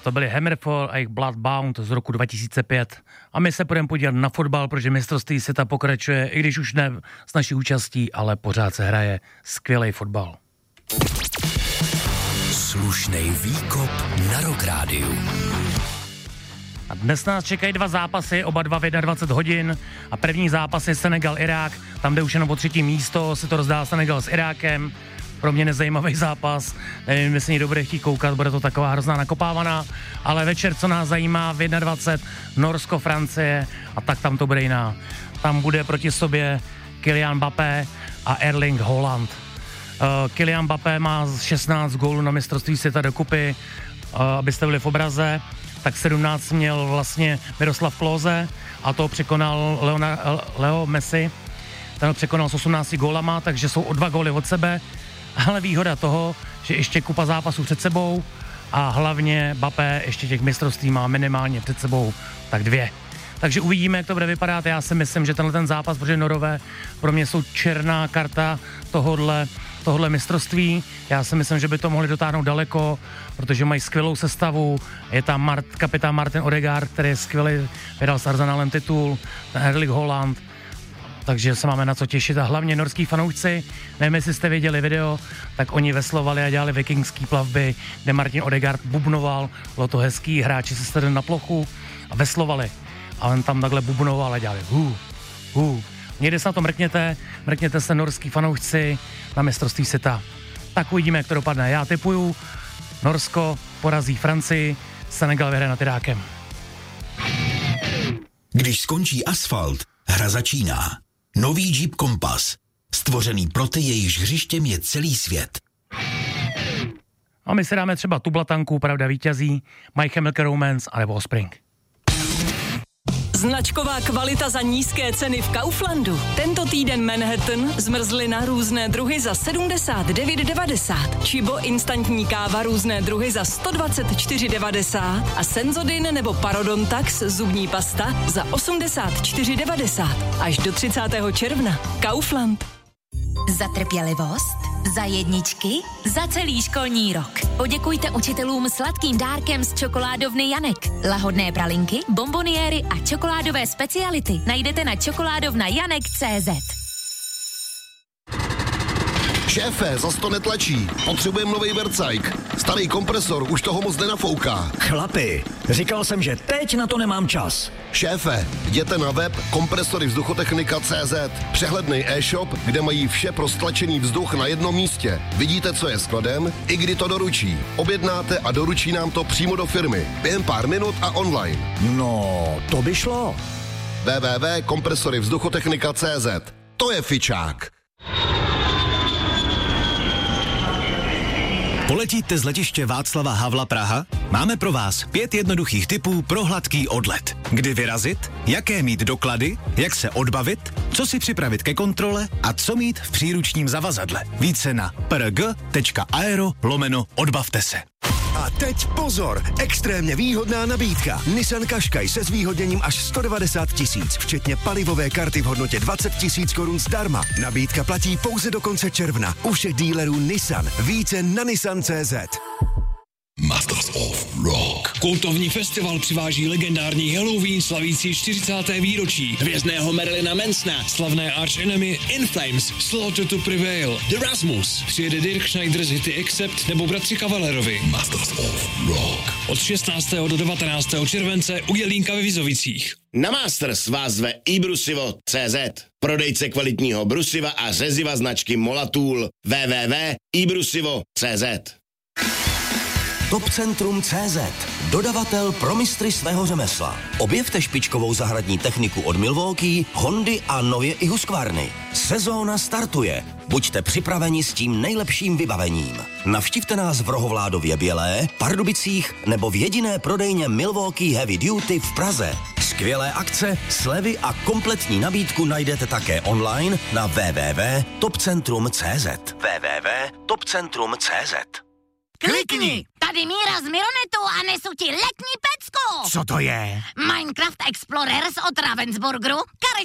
to byly Hammerfall a jejich Bloodbound z roku 2005. A my se budeme podívat na fotbal, protože mistrovství světa pokračuje, i když už ne s naší účastí, ale pořád se hraje skvělej fotbal. Slušnej výkop na Rock Rádiu. A dnes nás čekají 2 zápasy, oba dva v 21 hodin. A první zápas je Senegal-Irák, tam jde už jenom o 3. místo, se to rozdá Senegal s Irákem. Pro mě nezajímavý zápas, nevím, jestli někdo bude chtít koukat, bude to taková hrozná nakopávaná, ale večer, co nás zajímá, v 21, Norsko, Francie a tak tam to bude jiná. Tam bude proti sobě Kylian Mbappé a Erling Haaland. Kylian Mbappé má 16 gólů na mistrovství světa dokupy, abyste byli v obraze, tak 17 měl vlastně Miroslav Klose a to překonal Leo Messi, ten ho překonal s 18 gólama, takže jsou o 2 góly od sebe. Ale výhoda toho, že ještě kupa zápasů před sebou a hlavně Mbappé ještě těch mistrovství má minimálně před sebou tak 2. Takže uvidíme, jak to bude vypadat. Já si myslím, že tenhle ten zápas, protože Norové pro mě jsou černá karta tohodle mistrovství. Já si myslím, že by to mohli dotáhnout daleko, protože mají skvělou sestavu. Je tam kapitán Martin Odegaard, který je skvělý, vydal s Arsenalem titul, Erling Haaland. Takže se máme na co těšit a hlavně norský fanoušci, nevím, jestli jste viděli video, tak oni veslovali a dělali vikingský plavby, kde Martin Odegaard bubnoval, bylo to hezký, hráči se sedli na plochu a veslovali. A on tam takhle bubnoval a dělali Někde se na to mrkněte se norský fanoušci na mistrovství světa. Tak uvidíme, jak to dopadne. Já tipuju, Norsko porazí Francii, Senegal vyhraje nad Irákem. Když skončí asfalt, hra začíná. Nový Jeep Compass. Stvořený pro ty, jejichž hřištěm je celý svět. A my si dáme třeba Tublatanku, Pravda vítězí, My Chemical Romance anebo Offspring. Značková kvalita za nízké ceny v Kauflandu. Tento týden Manhattan, zmrzlina různé druhy za 79,90. Čibo instantní káva různé druhy za 124,90. A Senzodin nebo Parodontax zubní pasta za 84,90. Až do 30. června. Kaufland. Za trpělivost, za jedničky, za celý školní rok. Poděkujte učitelům sladkým dárkem z čokoládovny Janek. Lahodné pralinky, bomboniéry a čokoládové speciality najdete na čokoládovnajanek.cz. Šéfe, zas to netlačí. Potřebujeme novej vercajk. Starý kompresor už toho moc nenafouká. Chlapi, říkal jsem, že teď na to nemám čas. Šéfe, jděte na web kompresoryvzduchotechnika.cz. Přehledný e-shop, kde mají vše pro stlačený vzduch na jednom místě. Vidíte, co je skladem, i kdy to doručí. Objednáte a doručí nám to přímo do firmy. Během pár minut a online. No, to by šlo. www.kompresoryvzduchotechnika.cz. To je fičák. Poletíte z letiště Václava Havla Praha? Máme pro vás 5 jednoduchých tipů pro hladký odlet. Kdy vyrazit, jaké mít doklady, jak se odbavit, co si připravit ke kontrole a co mít v příručním zavazadle. Více na prg.aero/odbavte se. A teď pozor, extrémně výhodná nabídka. Nissan Qashqai se zvýhodněním až 190 000, včetně palivové karty v hodnotě 20 000 korun zdarma. Nabídka platí pouze do konce června. U všech dílerů Nissan. Více na Nissan.cz. Masters of Rock. Kultovní festival přiváží legendární Halloween slavící 40. výročí, hvězdného Marilyna Mansona, slavné Arch Enemy, In Flames, Slaughter to Prevail, The Rasmus, přijede Dirk Schneider z hity Accept nebo bratři Kavalerovi. Masters of Rock. Od 16. do 19. července u Jelínka ve Vizovicích. Na Masters vás zve iBrusivo.cz, prodejce kvalitního brusiva a řeziva značky Molatool. www.ibrusivo.cz. Topcentrum.cz, dodavatel pro mistry svého řemesla. Objevte špičkovou zahradní techniku od Milwaukee, Hondy a nově i Husqvarny. Sezóna startuje. Buďte připraveni s tím nejlepším vybavením. Navštivte nás v Rohovládově Bělé, Pardubicích nebo v jediné prodejně Milwaukee Heavy Duty v Praze. Skvělé akce, slevy a kompletní nabídku najdete také online na www.topcentrum.cz. www.topcentrum.cz. Klikni! Tady Míra z Mironetu a nesu ti letní pecku! Co to je? Minecraft Explorers od Ravensburgeru,